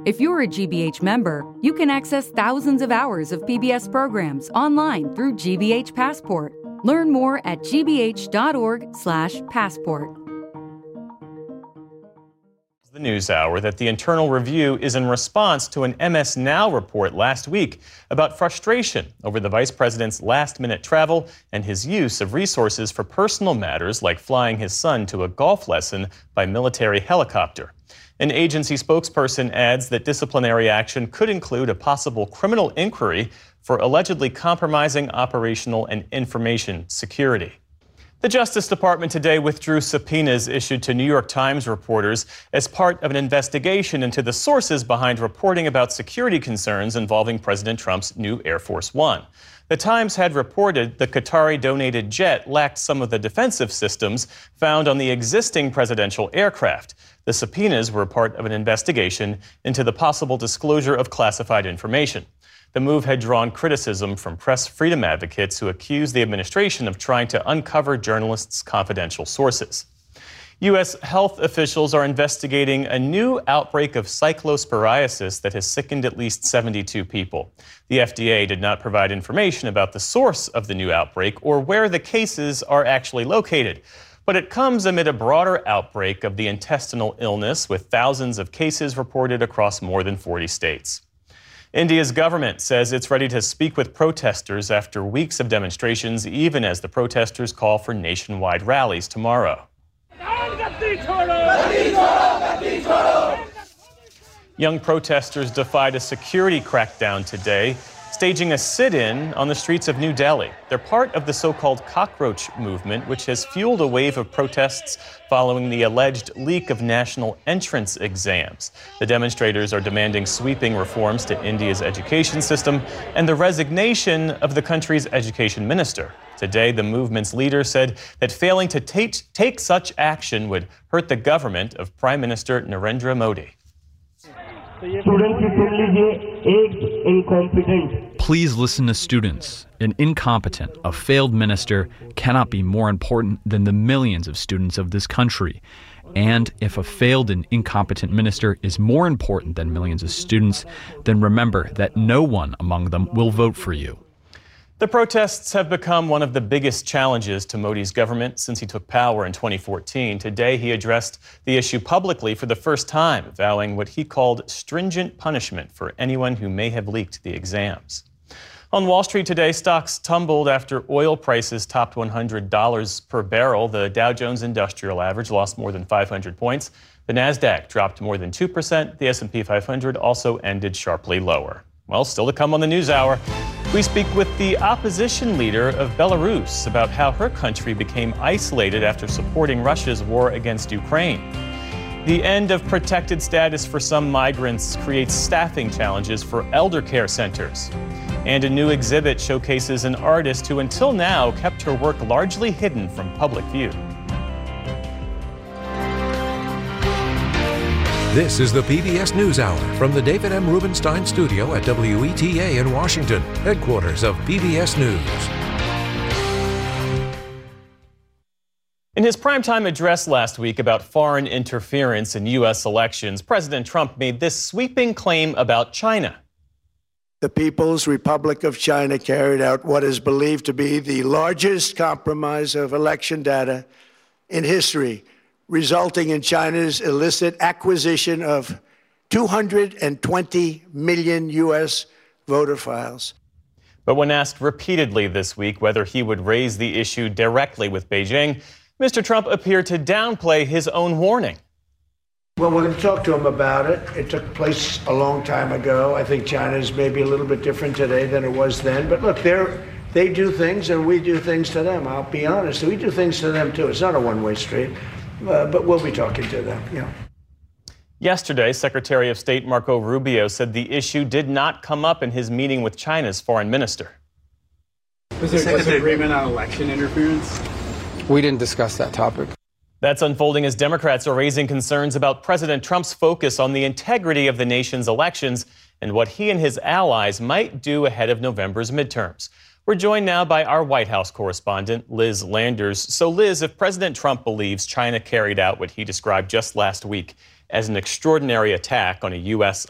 If you're a GBH member, you can access thousands of hours of PBS programs online through GBH Passport. Learn more at gbh.org/passport. The News Hour that the Internal Review is in response to an MS Now report last week about frustration over the vice president's last-minute travel and his use of resources for personal matters like flying his son to a golf lesson by military helicopter. An agency spokesperson adds that disciplinary action could include a possible criminal inquiry for allegedly compromising operational and information security. The Justice Department today withdrew subpoenas issued to New York Times reporters as part of an investigation into the sources behind reporting about security concerns involving President Trump's new Air Force One. The Times had reported the Qatari-donated jet lacked some of the defensive systems found on the existing presidential aircraft. The subpoenas were part of an investigation into the possible disclosure of classified information. The move had drawn criticism from press freedom advocates who accused the administration of trying to uncover journalists' confidential sources. U.S. health officials are investigating a new outbreak of cyclosporiasis that has sickened at least 72 people. The FDA did not provide information about the source of the new outbreak or where the cases are actually located. But it comes amid a broader outbreak of the intestinal illness, with thousands of cases reported across more than 40 states. India's government says it's ready to speak with protesters after weeks of demonstrations, even as the protesters call for nationwide rallies tomorrow. Young protesters defied a security crackdown today, staging a sit-in on the streets of New Delhi. They're part of the so-called cockroach movement, which has fueled a wave of protests following the alleged leak of national entrance exams. The demonstrators are demanding sweeping reforms to India's education system and the resignation of the country's education minister. Today, the movement's leader said that failing to take such action would hurt the government of Prime Minister Narendra Modi. Please listen to students. An incompetent, a failed minister cannot be more important than the millions of students of this country. And if a failed and incompetent minister is more important than millions of students, then remember that no one among them will vote for you. The protests have become one of the biggest challenges to Modi's government since he took power in 2014. Today, he addressed the issue publicly for the first time, vowing what he called stringent punishment for anyone who may have leaked the exams. On Wall Street today, stocks tumbled after oil prices topped $100 per barrel. The Dow Jones Industrial Average lost more than 500 points. The Nasdaq dropped more than 2%. The S&P 500 also ended sharply lower. Well, still to come on the News Hour, we speak with the opposition leader of Belarus about how her country became isolated after supporting Russia's war against Ukraine. The end of protected status for some migrants creates staffing challenges for elder care centers. And a new exhibit showcases an artist who until now kept her work largely hidden from public view. This is the PBS NewsHour from the David M. Rubenstein studio at WETA in Washington, headquarters of PBS News. In his primetime address last week about foreign interference in U.S. elections, President Trump made this sweeping claim about China. The People's Republic of China carried out what is believed to be the largest compromise of election data in history, resulting in China's illicit acquisition of 220 million U.S. voter files. But when asked repeatedly this week whether he would raise the issue directly with Beijing, Mr. Trump appeared to downplay his own warning. Well, we're going to talk to him about it. It took place a long time ago. I think China is maybe a little bit different today than it was then. But look, they do things and we do things to them. I'll be honest. We do things to them, too. It's not a one-way street. But we'll be talking to them, yeah. Yesterday, Secretary of State Marco Rubio said the issue did not come up in his meeting with China's foreign minister. Was there disagreement on election interference? We didn't discuss that topic. That's unfolding as Democrats are raising concerns about President Trump's focus on the integrity of the nation's elections and what he and his allies might do ahead of November's midterms. We're joined now by our White House correspondent, Liz Landers. So, Liz, if President Trump believes China carried out what he described just last week as an extraordinary attack on a U.S.